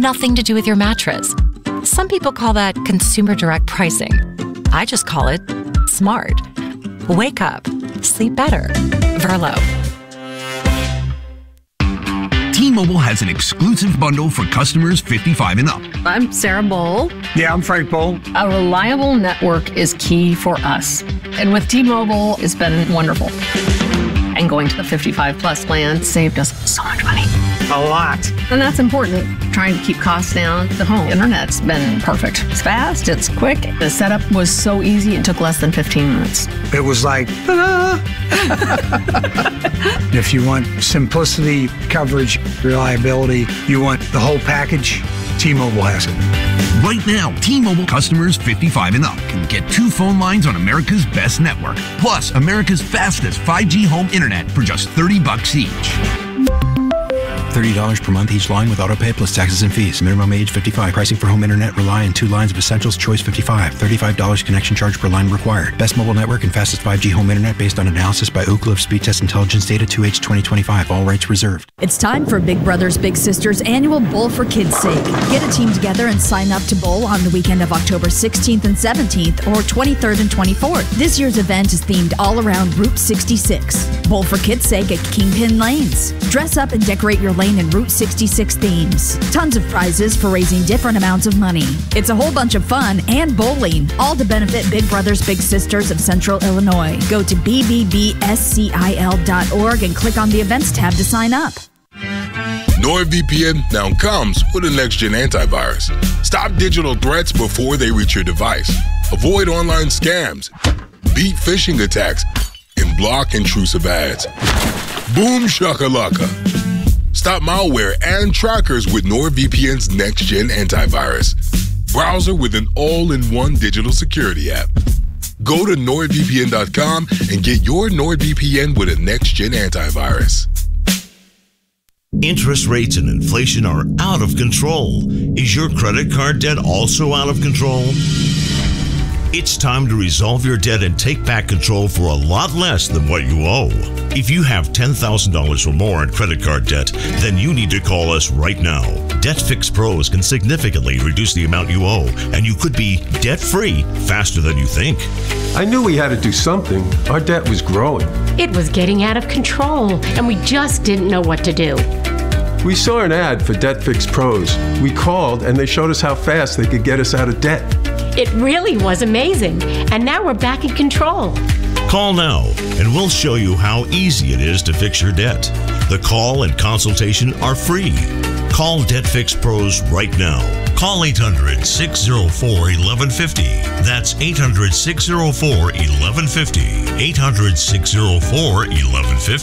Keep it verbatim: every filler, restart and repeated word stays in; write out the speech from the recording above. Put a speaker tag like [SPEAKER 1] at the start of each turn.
[SPEAKER 1] nothing to do with your mattress. Some people call that consumer direct pricing. I just call it smart. Wake up. Sleep better. Verlo.
[SPEAKER 2] T-Mobile has an exclusive bundle for customers fifty-five and up.
[SPEAKER 3] I'm Sarah Bowl.
[SPEAKER 4] Yeah, I'm Frank Bowl.
[SPEAKER 3] A reliable network is key for us. And with T-Mobile, it's been wonderful. And going to the fifty-five plus plan saved us so much money.
[SPEAKER 4] A lot.
[SPEAKER 3] And that's important. Trying to keep costs down. The home internet's been perfect. It's fast, it's quick. The setup was so easy, it took less than fifteen minutes.
[SPEAKER 4] It was like, ta-da! If you want simplicity, coverage, reliability, you want the whole package, T-Mobile has it.
[SPEAKER 2] Right now, T-Mobile customers fifty-five and up can get two phone lines on America's best network, plus America's fastest five G home internet for just thirty bucks each.
[SPEAKER 5] thirty dollars per month each line with autopay plus taxes and fees. Minimum age fifty-five. Pricing for home internet rely on two lines of Essentials Choice fifty-five. thirty-five dollars connection charge per line required. Best mobile network and fastest five G home internet based on analysis by Ookla of Speed Test Intelligence data two H twenty twenty-five. All rights reserved.
[SPEAKER 6] It's time for Big Brothers Big Sisters annual Bowl for Kids' Sake. Get a team together and sign up to bowl on the weekend of October sixteenth and seventeenth or twenty-third and twenty-fourth. This year's event is themed all around Route sixty-six. Bowl for Kids' Sake at Kingpin Lanes. Dress up and decorate your lane in Route sixty-six themes. Tons of prizes for raising different amounts of money. It's a whole bunch of fun and bowling, all to benefit Big Brothers Big Sisters of Central Illinois. Go to b b b s c i l dot org and click on the events tab to sign up.
[SPEAKER 7] NordVPN now comes with a next-gen antivirus. Stop digital threats before they reach your device. Avoid online scams, beat phishing attacks, and block intrusive ads. Boom shakalaka. Stop malware and trackers with NordVPN's next-gen antivirus. Browser with an all-in-one digital security app. Go to nord v p n dot com and get your NordVPN with a next-gen antivirus.
[SPEAKER 8] Interest rates and inflation are out of control. Is your credit card debt also out of control? It's time to resolve your debt and take back control for a lot less than what you owe. If you have ten thousand dollars or more in credit card debt, then you need to call us right now. DebtFix Pros can significantly reduce the amount you owe, and you could be debt-free faster than you think.
[SPEAKER 9] I knew we had to do something. Our debt was growing.
[SPEAKER 10] It was getting out of control, and we just didn't know what to do.
[SPEAKER 9] We saw an ad for DebtFix Pros. We called, and they showed us how fast they could get us out of debt.
[SPEAKER 10] It really was amazing, and now we're back in control.
[SPEAKER 8] Call now, and we'll show you how easy it is to fix your debt. The call and consultation are free. Call DebtFix Pros right now. Call eight hundred, six oh four, eleven fifty. That's eight hundred, six oh four, eleven fifty. eight hundred, six oh four, eleven fifty.